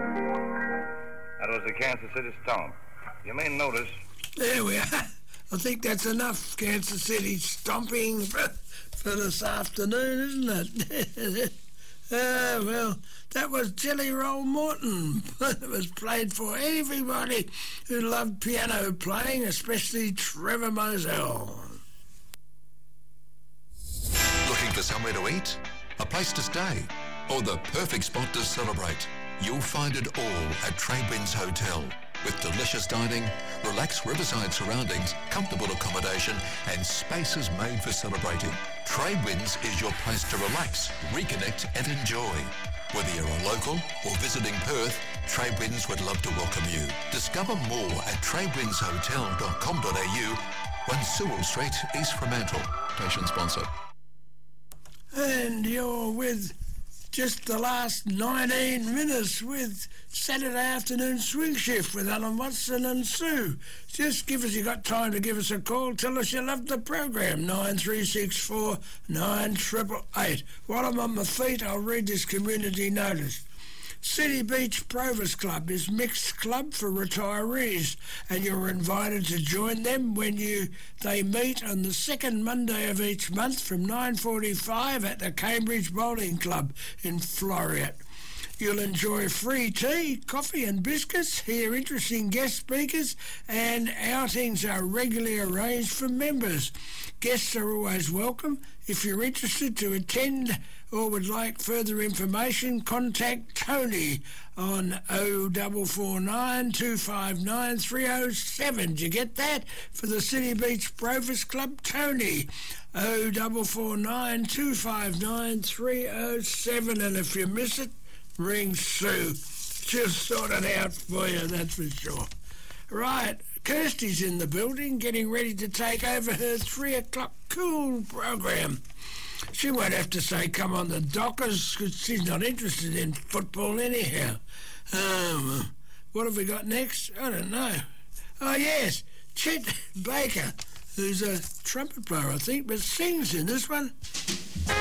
That was the Kansas City Stomp. You may notice... There we are. I think that's enough Kansas City stomping for this afternoon, isn't it? Well, that was Jelly Roll Morton. It was played for everybody who loved piano playing, especially Trevor Moselle. Looking for somewhere to eat? A place to stay? Or the perfect spot to celebrate? You'll find it all at Tradewinds Hotel. With delicious dining, relaxed riverside surroundings, comfortable accommodation and spaces made for celebrating. Tradewinds is your place to relax, reconnect and enjoy. Whether you're a local or visiting Perth, Tradewinds would love to welcome you. Discover more at tradewindshotel.com.au, 1 Sewell Street, East Fremantle. Station sponsor. And you're with just the last 19 minutes with Saturday Afternoon Swing Shift with Alan Watson and Sue. Just give us, you got time to give us a call. Tell us you love the program, 9364 9888. While I'm on my feet, I'll read this community notice. City Beach Provers Club is mixed club for retirees, and you're invited to join them when they meet on the second Monday of each month from 9:45 at the Cambridge Bowling Club in Floreat. You'll enjoy free tea, coffee and biscuits, hear interesting guest speakers, and outings are regularly arranged for members. Guests are always welcome. If you're interested to attend or would like further information, contact Tony on 0449 259 307. Did you get that? For the City Beach Provers Club, Tony, 0449 259 307. And if you miss it, ring Sue. She'll sort it out for you, that's for sure. Right, Kirsty's in the building, getting ready to take over her 3 o'clock cool program. She won't have to say come on the Dockers because she's not interested in football anyhow. What have we got next? I don't know. Oh, yes, Chet Baker, who's a trumpet player, I think, but sings in this one.